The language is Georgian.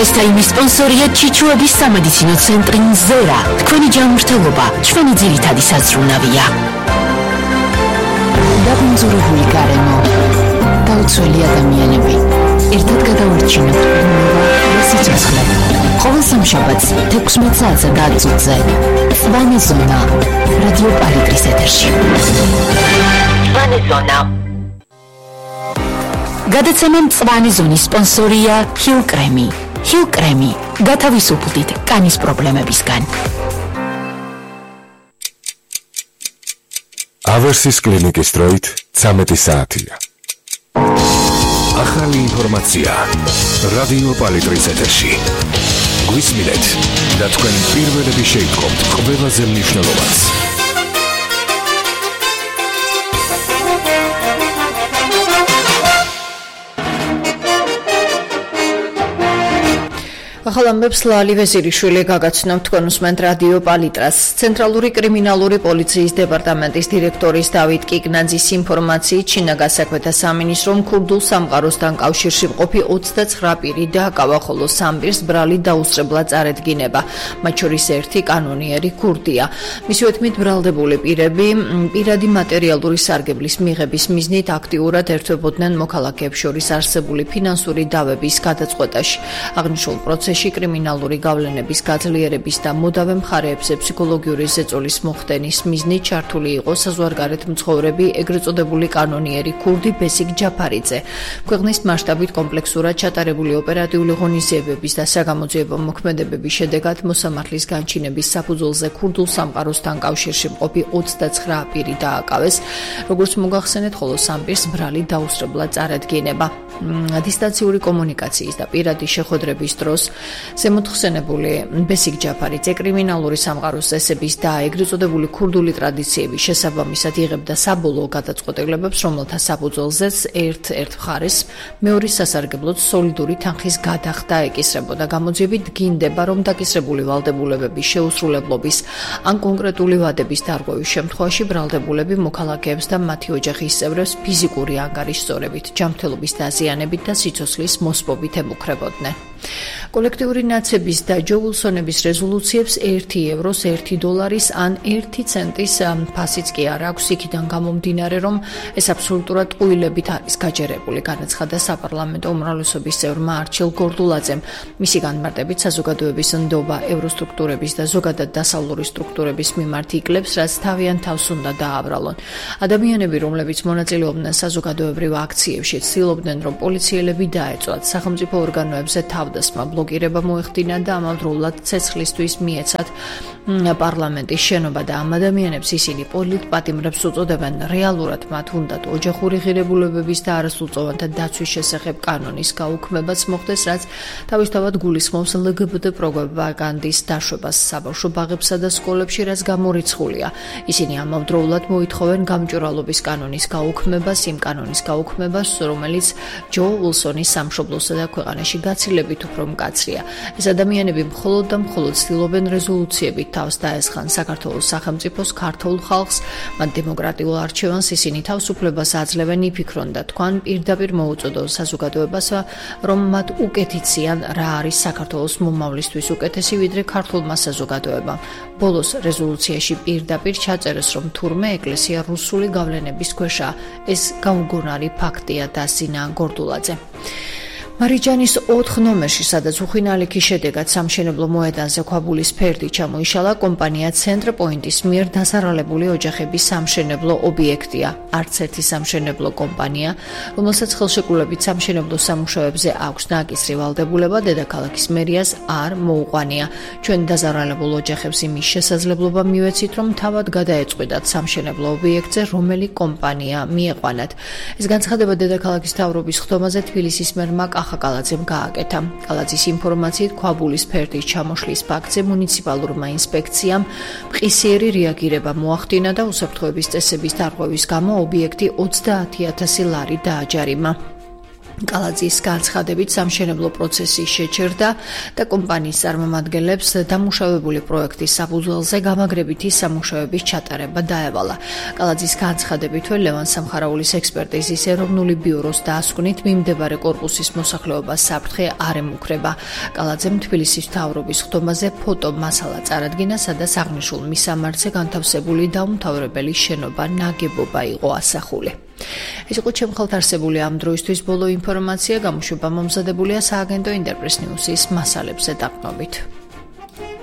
დღესთა იმის სპონსორია ჩიჩუების სამედიცინო ცენტრი მზერა. თქვენი ჯანმრთელობა ჩვენი ძირითადი საზრუნავია. დაბინძურებული გარემო, დაუცველი ადამიანები, ერთად გადავარჩინოთ ბუნება და სიცოცხლე. ყოველ სამშაბათს 16 საათზე და 10 წუთზე წვანი ზონა რადიო პალიტრის ეთერში. წვანი ზონა. გადაცემა წვანი ზონის სპონსორია ჰილ კრემი. ჰილ კრემი გათავისუფლდით კანის პრობლემებისგან. ავერსის კლინიკის დროით 13 საათია. ახალი ინფორმაცია რადიო პალიტრის ეთერში. გვისმინეთ და თქვენ პირველები შეიტყობთ ყველაზე მნიშვნელოვანს. ახალ ამბებს ლალი ვეზირიშვილი გაგაცნობთ თქვენ უსმენთ რადიო პალიტრას. ცენტრალური კრიმინალური პოლიციის დეპარტამენტის დირექტორის დავით კიკნაძის ინფორმაციით ჩინაგას საქმეთა სამინისტრომ ქურდულ სამყაროსთან კავშირში მყოფი 29 პირი დააკავა, ხოლო 3 პირს ბრალი დაუსწრებლად წარედგინება. მათ შორის ერთი კანონიერი ქურდია. მისივე თქმით, ბრალდებული პირები პირადი მატერიალური სარგებლის მიღების მიზნით აქტიურად ერთვებოდნენ მოქალაქეებს შორის არსებული ფინანსური დავების გადაწყვეტაში. აღნიშნულ პროცესში კრიმინალური გავლენების გაძლიერების და მოდავე მხარეებზე ფსიქოლოგიური ზეწოლის მოხდენის მიზნით ჩართული იყო საზღვარგარეთ მცხოვრები ეგრეთ წოდებული კანონიერი ქურდი ბესიკ ჯაფარიძე. ქვეყნის მასშტაბით კომპლექსურად ჩატარებული ოპერატიული ღონისძიებების და საგამოძიებო მოქმედებების შედეგად მოსამართლის განჩინების საფუძველზე ქურდულ სამყაროსთან კავშირში მყოფი 29 პირი დააკავეს, როგორც მოგახსენეთ, ხოლო 3 პირს ბრალი დაუსწრებლად წარედგინება. დისტანციური კომუნიკაციის და პირადი შეხვედრების დროს ზემოთხსენებული ბესიკ ჯაფარიძე კრიმინალური სამყაროს წესების და ეგრეთ წოდებული ქურდული ტრადიციების შესაბამისად იღებდა საბოლოო გადაწყვეტილებებს, რომელთა საფუძველზეც ერთ მხარეს მეორე სასარგებლოდ სოლიდური თანხის გადახდა ეკისრებოდა. გამოძიებით დგინდება, რომ დაკისრებული ვალდებულებების შეუსრულებლობის ან კონკრეტული ვადების დარღვევის შემთხვევაში ბრალდებულები მოქალაქეებს და მათი ოჯახის წევრებს ფიზიკური ანგარიშსწორებით, ჯანმრთელობის დაზიანებით და სიცოცხლის მოსპობით ემუქრებოდნენ. კოლექტიური ნაცების და ჯო უილსონების რეზოლუციებს 1 ევროს, 1 დოლარის ან 1 ცენტის ფასიც კი არ აქვს, იქიდან გამომდინარე, რომ ეს აბსოლუტურად ყვილებით არის გაჯერებული, განაცხადა საპარლამენტო უმრავლესობის წევრმა არჩილ გორდულაძემ. მისი განმარტებით საზოგადოების ნდობა ევროსტრუქტურების და ზოგადად დასავლური სტრუქტურების მიმართ იკლებს, რაც თავიანთ თავს უნდა დააბრალონ. ადამიანები, რომლებიც მონაწილეობდნენ საზოგადოებრივ აქციებში, ცდილობდნენ, რომ პოლიციელები დაეწვათ, სახელმწიფო ორგანოებზე თავდასხმა ბლოკირება მოეხდინა და ამავდროულად ცეცხლისთვის მიეცათ პარლამენტის შენობა და ამ ადამიანებს ისინი პოლიტპატიმრებს უწოდებენ. რეალურად მათ უნდათ ოჯახური ღირებულებების და არასრულწლოვანთა დაცვის შესახებ კანონის გაუქმებაც მოხდეს, რაც თავისთავად გულისხმობს LGBT პროპაგანდის დაშვებას საბავშვო ბაღებსა და სკოლებში, რაც გამორიცხულია. ისინი ამავდროულად მოითხოვენ გამჭვირვალობის კანონის გაუქმებას, იმ კანონის გაუქმებას, რომელიც ჯო უილსონის სამშობლოსა და ქვეყანაში გაცილებით უფრო მკაცრია. ეს ადამიანები მხოლოდ და მხოლოდ ცდილობენ რეზოლუციებით თავს დაესხან საქართველოს სახელმწიფოს, ქართულ ხალხს, მათ დემოკრატიულ არჩევანს, ისინი თავისუფლებას აძლევენ, იფიქრონ და თქვან პირდაპირ მოუწოდონ საზოგადოებას, რომ მათ უკეთიციან რა არის საქართველოს მომავლისთვის უკეთესი ვიდრე ქართულმა საზოგადოებამ. ბოლოს რეზოლუციაში პირდაპირ ჩაწერეს, რომ თურმე ეკლესია რუსული გავლენების ქვეშაა. ეს გაუგონარი ფაქტია, დასძინა გორდულაძე. მარიჯანის 4 ნომერში, სადაც უხინალიქის შედეგად სამშენებლო მოედანზე ქვაბულის ფერდი ჩამოიშალა, კომპანია ცენტრ პოინტის მიერ დასარალებული ოჯახების სამშენებლო ობიექტია. არც ერთი სამშენებლო კომპანია, რომელსაც ხელშეკრულებით სამშენებლო სამუშაოებზე აქვს ნაკისრი ვალდებულება, დედაქალაქის მერიას არ მოუყვანია. ჩვენ დასარალებულ ოჯახებს იმის შესაძლებლობა მივეცით, რომ თავად გადაეწყვიტათ სამშენებლო ობიექტზე, რომელი კომპანია მieყვანათ. ეს განცხადება დედაქალაქის მთავრობის ხდომაზე თბილისის მერმა ახაკალაძემ გააკეთა. კალაძის ინფორმაციით, ქვაბულის ფერდის ჩამოშლის ფაქტზე მუნიციპალურმა ინსპექციამ მყისიერი რეაგირება მოახდინა და უსაფრთხოების წესების დარღვევის გამო ობიექტი 30,000 ლარი დააჯარიმა. კალაძის განცხადებით სამშენებლო პროცესი შეჩერდა და კომპანიის წარმომადგენლებს დამუშავებული პროექტის საფუძველზე გამაგრებითი სამუშაოების ჩატარება დაევალა. კალაძის განცხადებით ლევან სამხარაულის ექსპერტიზის ეროვნული ბიუროს დასკვნით მიმდებარე კორპუსის მოსახლეობას საფრთხე არ ემუქრება. კალაძემ თბილისის მთავრობის ხდომაზე ფოტო მასალა წარადგინა, სადაც აღნიშნულ მისამართზე განთავსებული დაუმთავრებელი შენობა ნაგებობა იყო ასახული. ეს იყო ჩემ ხალთ არსებული ამ დროისთვის ბოლო ინფორმაცია, გამოშვება მომზადებულია სააგენტო ინტერპრეს ნიუსის მასალებზე დაყრდნობით.